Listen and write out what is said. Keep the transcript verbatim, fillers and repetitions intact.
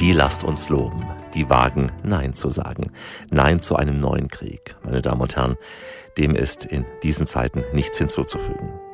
die lasst uns loben, die wagen, Nein zu sagen. Nein zu einem neuen Krieg. Meine Damen und Herren, dem ist in diesen Zeiten nichts hinzuzufügen.